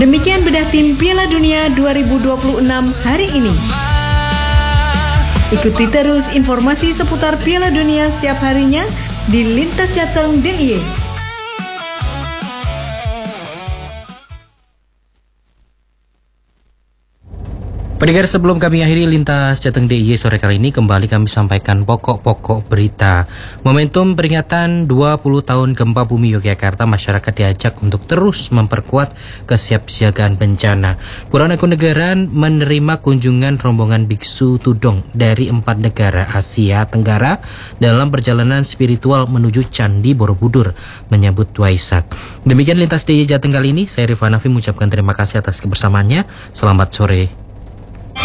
Demikian bedah tim Piala Dunia 2026 hari ini. Ikuti terus informasi seputar Piala Dunia setiap harinya di Lintas Jateng DIY. Pendengar, sebelum kami akhiri Lintas Jateng DIY sore kali ini, kembali kami sampaikan pokok-pokok berita. Momentum peringatan 20 tahun gempa bumi Yogyakarta, masyarakat diajak untuk terus memperkuat kesiapsiagaan bencana. Pura-Mangkunegaran menerima kunjungan rombongan biksu tudong dari 4 negara Asia Tenggara dalam perjalanan spiritual menuju Candi Borobudur menyambut Waisak. Demikian Lintas DIY Jateng kali ini, saya Rifan Nafi mengucapkan terima kasih atas kebersamaannya. Selamat sore.